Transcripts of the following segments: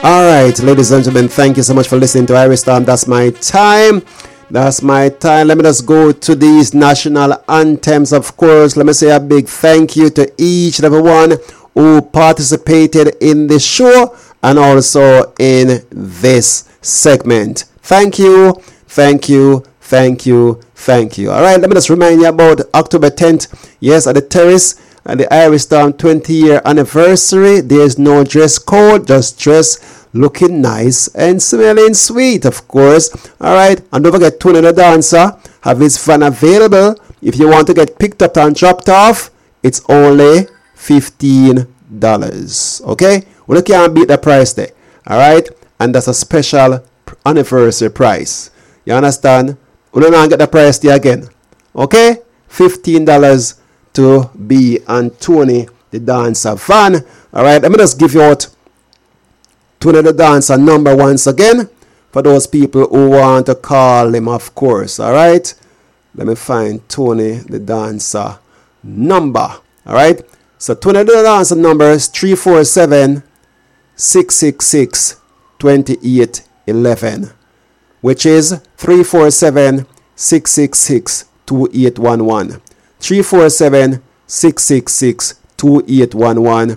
All right, ladies and gentlemen, thank you so much for listening to Irish Time. That's my time. That's my time. Let me just go to these national anthems, of course. Let me say a big thank you to each and every one who participated in the show and also in this segment. Thank you, thank you, thank you, thank you. All right, let me just remind you about October 10th. Yes, at the Terrace and the Irish Storm 20-year anniversary. There's no dress code, just dress looking nice and smelling sweet, of course. All right, and don't forget, Tony the Dancer have his van available. If you want to get picked up and dropped off, it's only $15. Okay, well, you can't beat the price there. All right, and that's a special anniversary price. You understand? We don't get the price there again. Okay, $15 to be on Tony the Dancer van. All right, let me just give you out Tony the Dancer number once again for those people who want to call him, of course. All right, let me find Tony the Dancer number. All right, so Tony the Dancer number is 347-666-2811, which is 347-666-2811. 347-666-2811.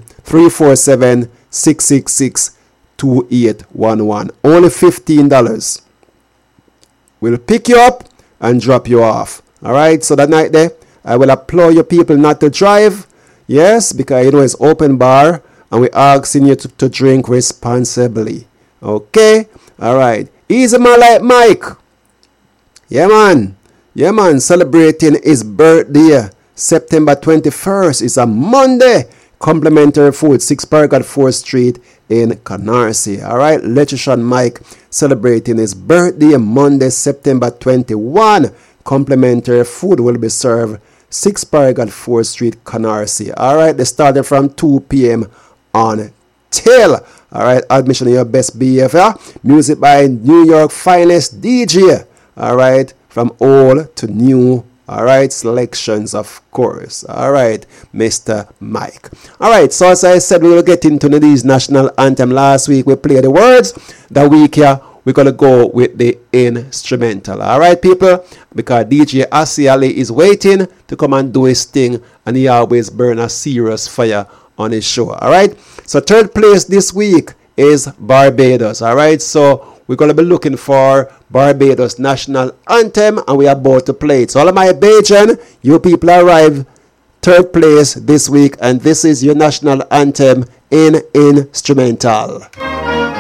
347-666-2811. Only $15. We'll pick you up and drop you off. All right, so that night there, I will implore you people not to drive. Yes, because you know it's open bar and we're asking you to drink responsibly. Okay, all right. Easy man like Mike. Yeah, man. Yeah, man. Celebrating his birthday. September 21st is a Monday. Complimentary food, 6 Paragon 4th Street in Canarsie. All right. Electrician Mike celebrating his birthday Monday, September 21. Complimentary food will be served 6 Paragon 4th Street, Canarsie. All right. They started from 2 p.m. on till. All right. Admission in your best behavior. Music by New York finest DJ. All right. From old to new. All right. Selections, of course. All right. Mr. Mike. All right. So as I said, we will get into these national anthem. Last week we played the words. The week here we're going to go with the instrumental. All right, people? Because DJ Asi Ali is waiting to come and do his thing. And he always burn a serious fire on his show. All right. So third place this week is Barbados. All right. So we're going to be looking for Barbados national anthem, and we are about to play it. So all of my Bajan, you people arrive third place this week, and this is your national anthem in instrumental.